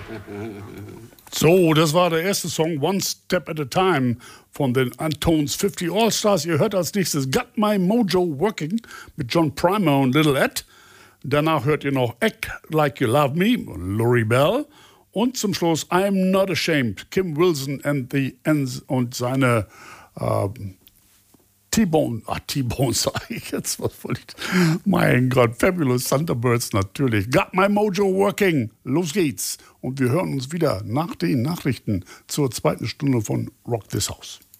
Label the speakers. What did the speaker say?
Speaker 1: So, das war der erste Song, One Step at a Time von den Antones 50 All-Stars. Ihr hört als nächstes Got My Mojo Working mit John Primer und Little Ed. Danach hört ihr noch Act Like You Love Me, Lori Bell. Und zum Schluss I'm Not Ashamed, Kim Wilson and the Ends und seine T-Bone sag ich jetzt, was wollte ich? Mein Gott, Fabulous Thunderbirds natürlich. Got My Mojo Working. Los geht's. Und wir hören uns wieder nach den Nachrichten zur zweiten Stunde von Rock This House.